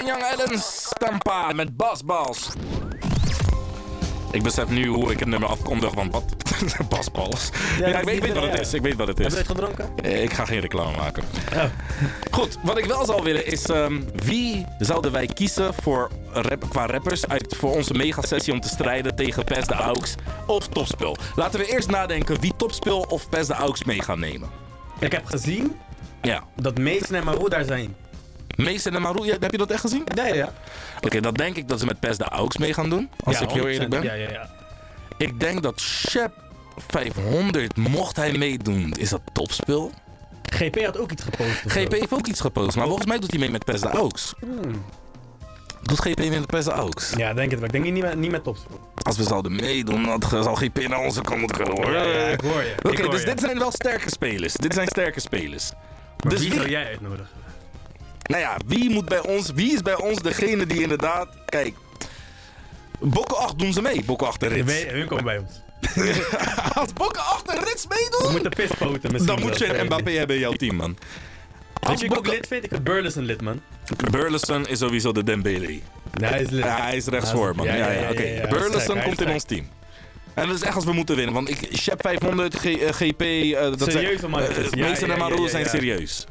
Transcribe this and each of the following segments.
Young Ellen Stampa met Basbals. Ik besef nu hoe ik het nummer afkondig, want wat? Basbals. Ja, ik weet wat het is. Ik weet wat het is. Heb je het gedronken? Ik ga geen reclame maken. Oh. Goed, wat ik wel zou willen is... wie zouden wij kiezen qua rappers voor onze megasessie om te strijden tegen Pes de Aux of Topspil? Laten we eerst nadenken wie Topspil of Pes de Aux mee gaan nemen. Ik heb gezien dat Mason en Marou daar zijn. Mason en Marou, heb je dat echt gezien? Ja. Oké, dan denk ik dat ze met Pes de Aux mee gaan doen. Als ik heel eerlijk ben. Ja. Ik denk dat Shep 500, mocht hij meedoen, is dat Topspil. GP had ook iets gepost. GP heeft ook iets gepost, maar volgens mij doet hij mee met Pes de Aux. Doet GP mee met Pes de Aux? Ja, denk het wel. Ik denk niet met Topspil. Als we zouden meedoen, dan zal GP naar onze kant komen. Ja, ik hoor je. Oké, dus dit zijn wel sterke spelers. Maar Dus wie zou jij uitnodigen? Nou ja, wie is bij ons degene die inderdaad... Kijk, Bokken 8 doen ze mee, Bokken 8 en Rits. Hun komen bij ons. Als Bokken 8 en Rits meedoen... We moeten pispoten misschien. Dan moet je een Mbappé hebben in jouw team, man. Weet je wie ik ook lid vind? Ik vind Burleson lid, man. Burleson is sowieso de Dembele. Ja, hij is lid. Ja, hij is rechtsvoor, man. Oké. Burleson komt in ons team. En dat is echt als we moeten winnen. Want Shep 500, GP... Serieuze man. Mason en Marou zijn serieus.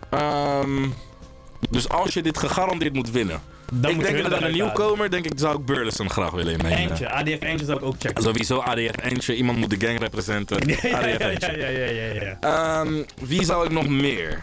Dus als je dit gegarandeerd moet winnen... Ik denk dat aan een nieuwkomer, zou ik Burleson graag willen in mijn... Eentje, ADF Eentje zou ik ook checken. Sowieso ADF Eentje, iemand moet de gang representen. ADF Eentje. Ja. Wie zou ik nog meer?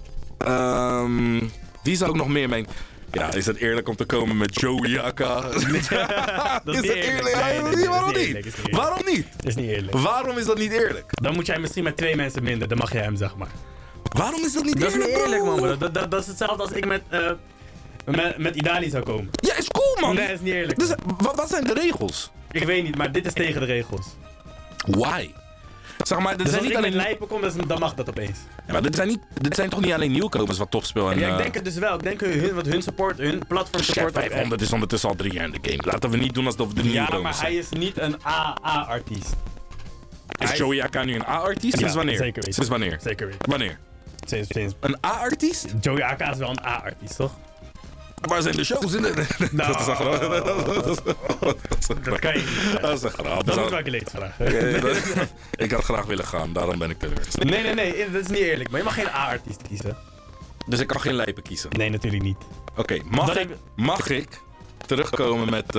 Ja, is het eerlijk om te komen met Joey Akka? Dat is niet eerlijk. Waarom niet? Dat is niet eerlijk. Waarom is dat niet eerlijk? Dan moet jij misschien met 2 mensen minder, dan mag jij hem, zeg maar. Waarom is dat niet eerlijk? Dat is niet niet eerlijk, man, bro. Dat is hetzelfde als ik met Idali zou komen. Ja, is cool, man. Nee, is niet eerlijk. Dus, wat zijn de regels? Ik weet niet, maar dit is tegen de regels. Why? Zeg maar, dus als ik met lijpen kom, dan mag dat opeens. Ja, maar dit zijn toch niet alleen nieuwkomers wat Topspil en... Ja, ik denk het dus wel. Ik denk hun support, hun platform support... Shep 500 is ondertussen al 3 jaar in de game. Laten we niet doen alsof we de nieuwkomers zijn. Ja, maar hij is niet een AA-artiest. Is Joey Akka nu een A-artiest? Ja, Sinds wanneer? Zeker weten. Sinds wanneer? Zeker weten. Wanneer? Sinds. Een A-artiest? Joey Akka is wel een A-artiest, toch? Waar zijn de shows in? Dat is een grap. Dat kan je niet. Dat is een grap. Dat moet wel leed vragen. Ik had graag willen gaan, daarom ben ik teleurgesteld. Nee, dat is niet eerlijk. Maar je mag geen A-artiest kiezen. Dus ik kan geen lijpen kiezen? Nee, natuurlijk niet. Oké, mag ik terugkomen met...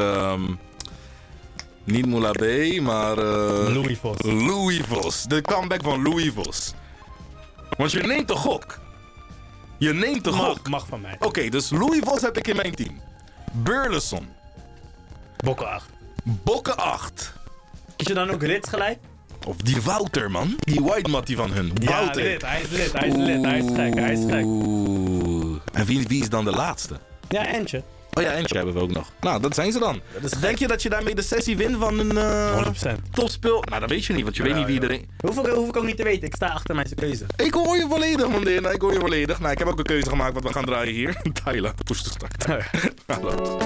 niet Moula B, maar... Louis Vos. Louis Vos. De comeback van Louis Vos. Want je neemt de gok. Mag van mij. Oké, dus Louis Vos heb ik in mijn team. Burleson. Bokken 8. Kies je dan ook Rits gelijk? Of die Wouter, man. Die white mattie van hun. Ja, Wouter. hij is lid. Hij is gek. Oeh. En wie is dan de laatste? Ja, Entje. Oh ja, Entje hebben we ook nog. Nou, dat zijn ze dan. Denk je dat je daarmee de sessie wint van een 100%. Topspil? Nou, dat weet je niet, want je weet niet wie erin... Hoef ik ook niet te weten. Ik sta achter mijn keuze. Ik hoor je volledig, man. Ik hoor je volledig. Nou, ik heb ook een keuze gemaakt wat we gaan draaien hier. Tyler, push to start. Hallo.